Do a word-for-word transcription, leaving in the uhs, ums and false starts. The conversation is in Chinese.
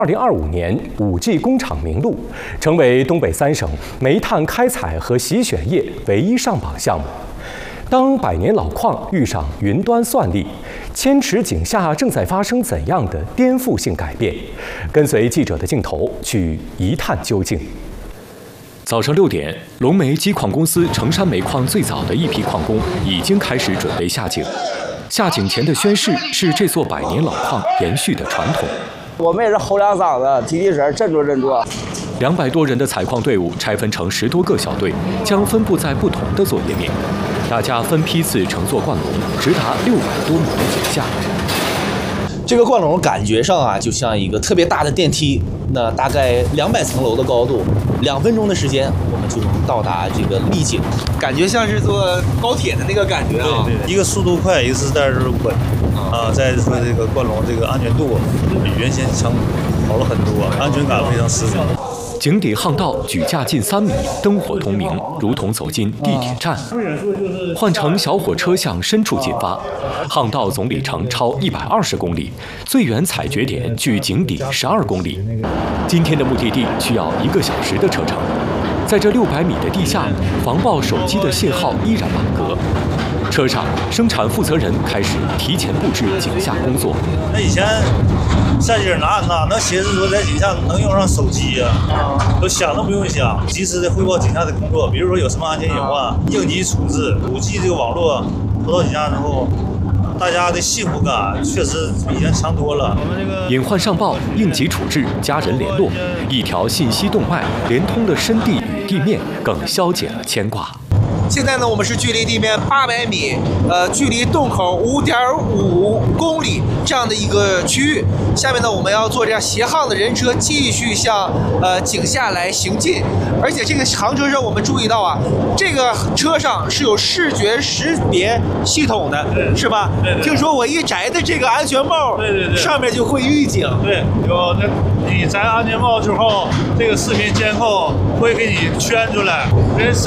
二零二五年，五 G 工厂名录，成为东北三省煤炭开采和洗选业唯一上榜项目。当百年老矿遇上云端算力，千尺井下正在发生怎样的颠覆性改变？跟随记者的镜头去一探究竟。早上六点，龙煤机矿公司成山煤矿最早的一批矿工已经开始准备下井。下井前的宣誓是这座百年老矿延续的传统。 我们也是吼两嗓子，提提神，振作振作。 两百多人的采矿队伍拆分成十多个小队，将分布在不同的作业面。大家分批次乘坐灌龙，直达六百多米的井下。 这个灌龙感觉上啊，就像一个特别大的电梯，那大概两百层楼的高度，两分钟的时间，我们就能到达这个丽井， 感觉像是坐高铁的那个感觉啊。 对对对，一个速度快，一个是但是稳。 啊，再说这个灌龙这个安全度比原先强好了很多，安全感非常十足。 井底巷道举架近三米，灯火通明，如同走进地铁站。换乘小火车向深处进发，巷道总里程超一百二十公里，最远采掘点距井底十二公里。今天的目的地需要一个小时的车程。在这六百米的地下，防爆手机的信号依然满格。 车上，生产负责人开始提前布置井下工作。 那以前下井难呐，能寻思说在井下能用上手机呀、啊，都想都不用想，及时的汇报井下的工作。比如说有什么安全隐患，应急处置。五 G 这个网络投到井下之后，大家的幸福感确实比以前强多了。 隐患上报，应急处置，家人联络，一条信息动脉连通了深地与地面，更消解了牵挂。 现在呢，我们是距离地面八百米，呃，距离洞口五点五公里这样的一个区域。下面呢，我们要坐这样斜航的人车继续向呃井下来行进。而且这个航车上，我们注意到啊，这个车上是有视觉识别系统的，是吧？对对对，听说我一摘的这个安全帽，对对对，上面就会预警。 对，有那你摘安全帽之后，这个视频监控会给你圈出来人。